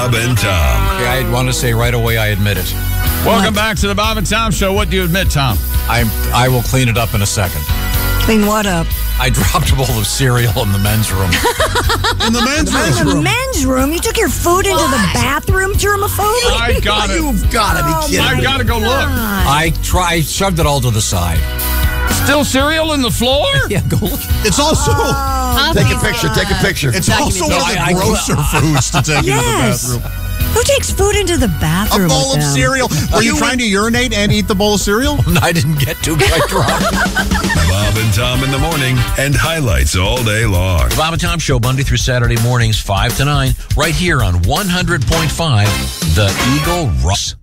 Bob and Tom. Okay, I want to say right away I admit it. Welcome back to the Bob and Tom Show. What do you admit, Tom? I will clean it up in a second. Clean what up? I dropped a bowl of cereal in the men's room. In the men's In the men's room? You took your food into the bathroom, germaphobe? I got it. You've got to be kidding I've me. got to go look. I shoved it all to the side. Still cereal in the floor? Yeah, go look. It's also... Take a picture. Take a picture. It's also one of the I- grosser foods to take Yes. into the bathroom. Who takes food into the bathroom? A bowl with of them? cereal. Were you trying to urinate and eat the bowl of cereal? I didn't get to, but I dropped it. Bob and Tom in the morning and highlights all day long. The Bob and Tom Show, Monday through Saturday mornings, 5 to 9, right here on 100.5, The Eagle Ross.